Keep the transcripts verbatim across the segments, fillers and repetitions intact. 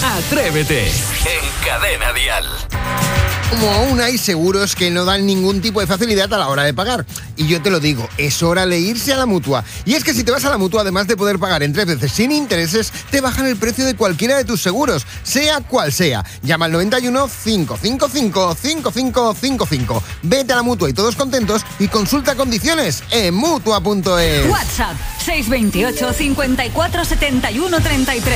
Atrévete en Cadena Dial. Como aún hay seguros que no dan ningún tipo de facilidad a la hora de pagar. Y yo te lo digo, es hora de irse a la Mutua. Y es que si te vas a la Mutua, además de poder pagar en tres veces sin intereses, te bajan el precio de cualquiera de tus seguros, sea cual sea. Llama al noventa y uno, cinco cinco cinco, cinco cinco cinco cinco. Vete a la Mutua y todos contentos y consulta condiciones en Mutua punto es. WhatsApp seis dos ocho, cincuenta y cuatro, setenta y uno, treinta y tres.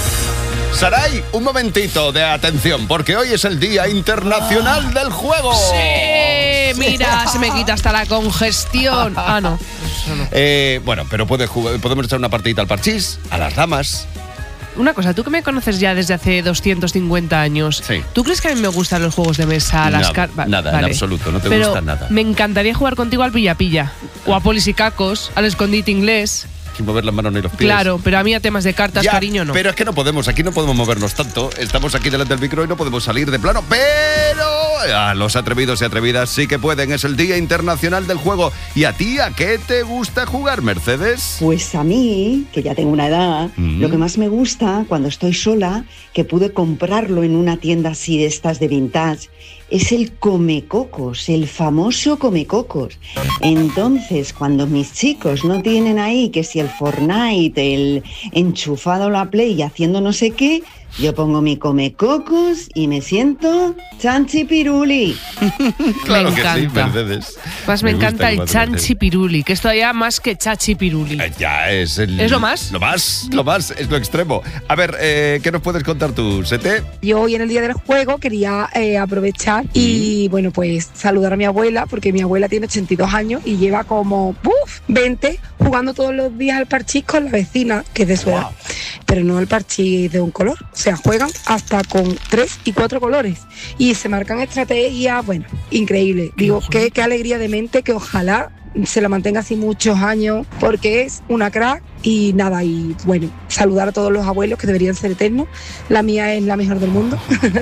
Saray, un momentito de atención, porque hoy es el Día Internacional del Juego. Sí, mira, se me quita hasta la congestión. Ah, no. Eso no. Eh, bueno, pero puede jugar, podemos echar una partidita al parchís, a las damas. Una cosa, tú que me conoces ya desde hace doscientos cincuenta años, Sí. ¿tú crees que a mí me gustan los juegos de mesa, las Nada, cartas? nada, en absoluto, no te Pero gusta nada. me encantaría jugar contigo al pilla-pilla, o a polis y cacos, al escondite inglés. Sin mover las manos ni los pies. Claro, pero a mí a temas de cartas, Ya, cariño, no. Pero es que no podemos, aquí no podemos movernos tanto. Estamos aquí delante del micro y no podemos salir de plano. Pero a los atrevidos y atrevidas sí que pueden. Es el Día Internacional del Juego. ¿Y a ti a qué te gusta jugar, Mercedes? Pues a mí, que ya tengo una edad, Mm. lo que más me gusta cuando estoy sola, que pude comprarlo en una tienda así de estas de vintage, es el comecocos, el famoso comecocos. Entonces, cuando mis chicos no tienen ahí que si el Fortnite, el enchufado a la Play y haciendo no sé qué, yo pongo mi comecocos y me siento chanchi piruli. Claro Me que sí, encanta. Mercedes. Más me, gusta encanta el cómo te chanchi piruli, que es todavía más que chachi piruli. Eh, Ya es el... ¿Es lo más? Lo más, lo más, es lo extremo. A ver, eh, ¿qué nos puedes contar tú, Sete? Yo hoy en el Día del Juego quería eh, aprovechar y, bueno, pues saludar a mi abuela, porque mi abuela tiene ochenta y dos años y lleva como ¡buf! veinte jugando todos los días al parchís con la vecina, que es de su edad. Pero no el parchís de un color. O sea, juegan hasta con tres y cuatro colores. Y se marcan estrategias, bueno, increíble. Digo, qué, qué alegría de mente, que ojalá se la mantenga así muchos años, porque es una crack. Y nada, y bueno, saludar a todos los abuelos, que deberían ser eternos. La mía es la mejor del mundo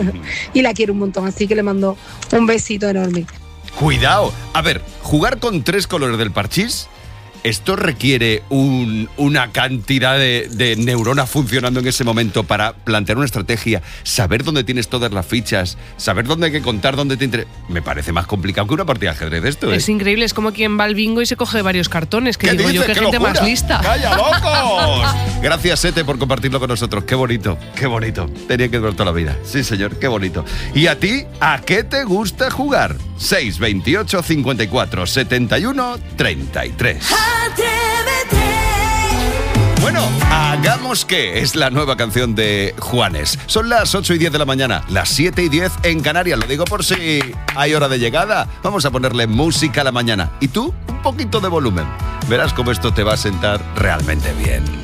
y la quiero un montón, así que le mando un besito enorme. Cuidado. A ver, jugar con tres colores del parchís, esto requiere un- una cantidad de, de neuronas funcionando en ese momento para plantear una estrategia, saber dónde tienes todas las fichas, saber dónde hay que contar, dónde te interesa. Me parece más complicado que una partida de ajedrez esto, ¿eh? Es increíble, es como quien va al bingo y se coge varios cartones, que ¿Qué digo yo, dices? qué ¡Qué gente locura! más lista. ¡Calla, locos! Gracias, Sete, por compartirlo con nosotros. Qué bonito, qué bonito. Tenía que durar toda la vida. Sí, señor, qué bonito. ¿Y a ti, a qué te gusta jugar? seis veintiocho, cincuenta y cuatro, setenta y uno, treinta y tres. Bueno, hagamos que es la nueva canción de Juanes. Son las ocho y diez de la mañana, las siete y diez en Canarias. Lo digo por si hay hora de llegada. Vamos a ponerle música a la mañana. Y tú, un poquito de volumen. Verás cómo esto te va a sentar realmente bien.